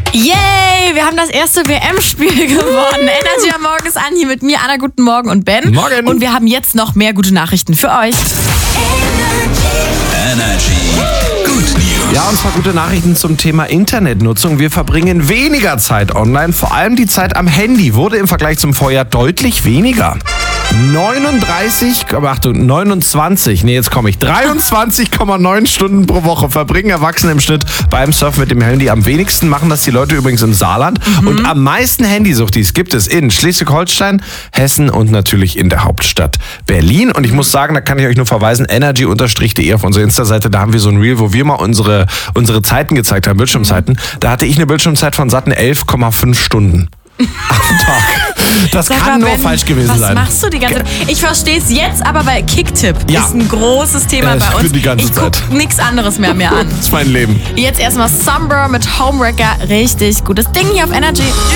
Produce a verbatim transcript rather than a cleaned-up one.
Yay, wir haben das erste W M-Spiel gewonnen. Energy am Morgen ist an, hier mit mir, Anna, guten Morgen und Ben. Morgen. Und wir haben jetzt noch mehr gute Nachrichten für euch. Energy Good News. Ja, und zwar gute Nachrichten zum Thema Internetnutzung. Wir verbringen weniger Zeit online, vor allem die Zeit am Handy wurde im Vergleich zum Vorjahr deutlich weniger. neununddreißig, Achtung, neunundzwanzig, nee, jetzt komme ich, dreiundzwanzig Komma neun Stunden pro Woche verbringen Erwachsene im Schnitt beim Surfen mit dem Handy. Am wenigsten machen das die Leute übrigens im Saarland. Mhm. Und am meisten Handysuchtis gibt es in Schleswig-Holstein, Hessen und natürlich in der Hauptstadt Berlin. Und ich muss sagen, da kann ich euch nur verweisen, energy-de auf unserer Insta-Seite, da haben wir so ein Reel, wo wir mal unsere, unsere Zeiten gezeigt haben, Bildschirmzeiten. Da hatte ich eine Bildschirmzeit von satten elf Komma fünf Stunden. Am Tag. Das Sag kann mal, nur Ben, falsch gewesen was sein. Was machst du die ganze Zeit? Ich verstehe es jetzt, aber bei Kicktipp Ja. ist ein großes Thema Äh, bei uns. die ganze ich guck Zeit. nichts anderes mehr mir an. Das ist mein Leben. Jetzt erstmal Sombra mit Homewrecker. Richtig gutes Ding hier auf Energy.